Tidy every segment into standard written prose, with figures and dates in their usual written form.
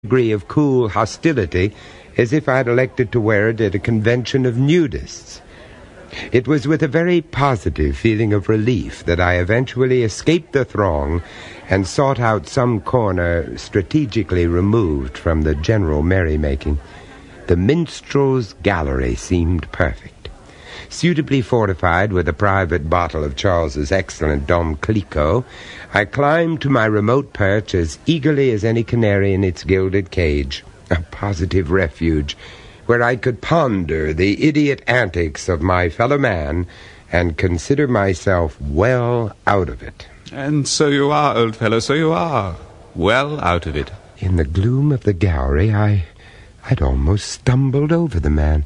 degree of cool hostility as if I had elected to wear it at a convention of nudists. It was with a very positive feeling of relief that I eventually escaped the throng and sought out some corner strategically removed from the general merrymaking. The minstrel's gallery seemed perfect. Suitably fortified with a private bottle of Charles's excellent Dom Clicquot, I climbed to my remote perch as eagerly as any canary in its gilded cage, a positive refuge, where I could ponder the idiot antics of my fellow man and consider myself well out of it. And so you are, old fellow, so you are. Well out of it. In the gloom of the gallery, I'd almost stumbled over the man.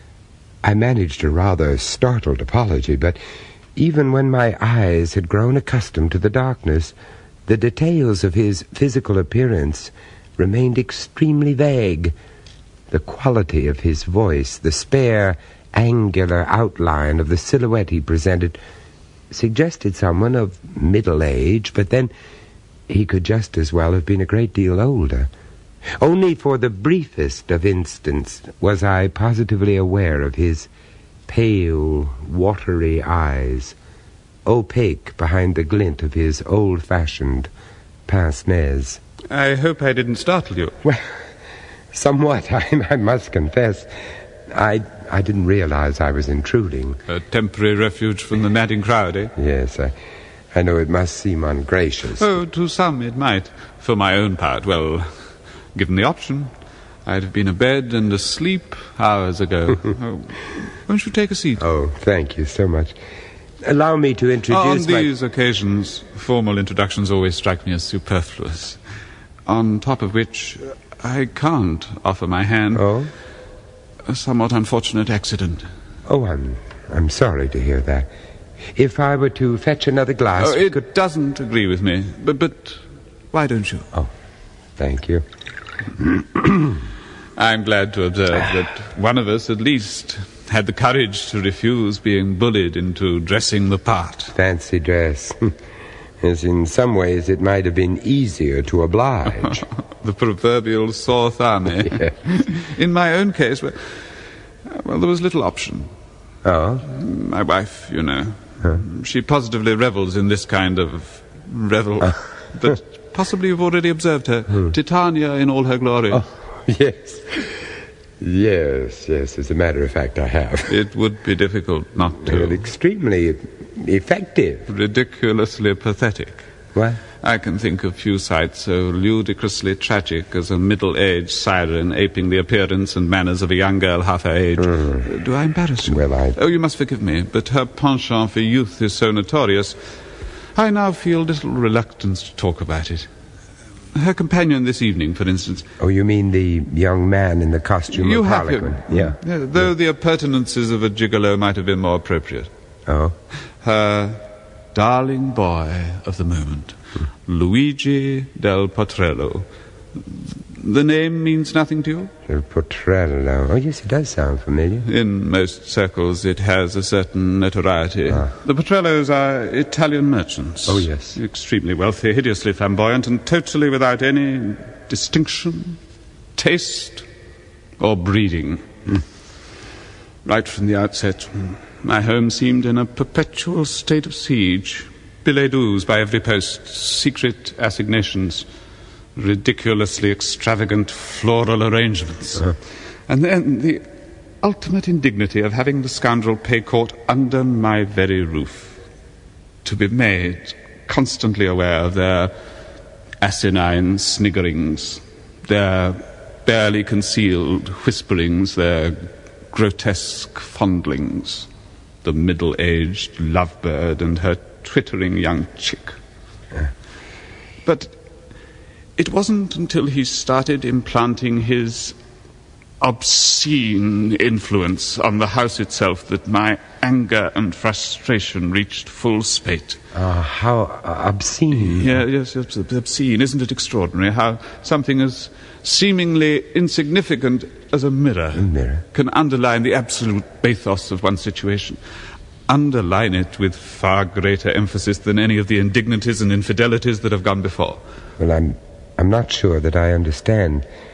I managed a rather startled apology, but even when my eyes had grown accustomed to the darkness, the details of his physical appearance remained extremely vague. The quality of his voice, the spare, angular outline of the silhouette he presented, suggested someone of middle age, but then he could just as well have been a great deal older. Only for the briefest of instants was I positively aware of his pale, watery eyes, opaque behind the glint of his old-fashioned pince-nez. I hope I didn't startle you. Well, somewhat, I must confess. I didn't realize I was intruding. A temporary refuge from the madding crowd, eh? Yes, I know it must seem ungracious. Oh, to some it might. For my own part, well, given the option, I'd have been abed and asleep hours ago. Oh, won't you take a seat? Oh, thank you so much. Allow me to introduce On these occasions, formal introductions always strike me as superfluous. On top of which, I can't offer my hand. Oh? A somewhat unfortunate accident. Oh, I'm sorry to hear that. If I were to fetch another glass... Oh, it doesn't agree with me. But why don't you? Oh, thank you. I'm glad to observe that one of us, at least, had the courage to refuse being bullied into dressing the part. Fancy dress. As in some ways it might have been easier to oblige. The proverbial sore thumb, eh? Yeah. In my own case, well, there was little option. Oh? My wife, you know. Huh? She positively revels in this kind of revel. But possibly you've already observed her. Titania in all her glory. Oh, yes. Yes, as a matter of fact, I have. It would be difficult not to. Well, extremely effective. Ridiculously pathetic. What? I can think of few sights so ludicrously tragic as a middle-aged siren aping the appearance and manners of a young girl half her age. Do I embarrass you? Well, Oh, you must forgive me, but her penchant for youth is so notorious, I now feel little reluctance to talk about it. Her companion this evening, for instance. Oh, you mean the young man in the costume you of have Harlequin? him. Yeah. Though the appurtenances of a gigolo might have been more appropriate. Oh? Her darling boy of the moment, Luigi del Potrello. The name means nothing to you? Del Potrello. Oh, yes, it does sound familiar. In most circles it has a certain notoriety. The Potrellos are Italian merchants. Oh, yes. Extremely wealthy, hideously flamboyant, and totally without any distinction, taste, or breeding. Right from the outset, my home seemed in a perpetual state of siege. Billets-doux by every post, secret assignations, ridiculously extravagant floral arrangements. And then the ultimate indignity of having the scoundrel pay court under my very roof. To be made constantly aware of their asinine sniggerings, their barely concealed whisperings, their grotesque fondlings, the middle-aged lovebird and her twittering young chick. But it wasn't until he started implanting his obscene influence on the house itself that my anger and frustration reached full spate. How obscene. Yes, obscene. Isn't it extraordinary how something as seemingly insignificant as a mirror can underline the absolute bathos of one situation? Underline it with far greater emphasis than any of the indignities and infidelities that have gone before. Well, I'm not sure that I understand.